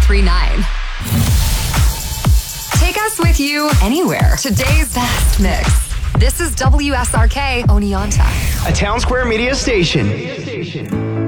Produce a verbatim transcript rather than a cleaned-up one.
three nine. Take us with you anywhere. Today's best mix. This is W S R K Oneonta, a Town Square Media station.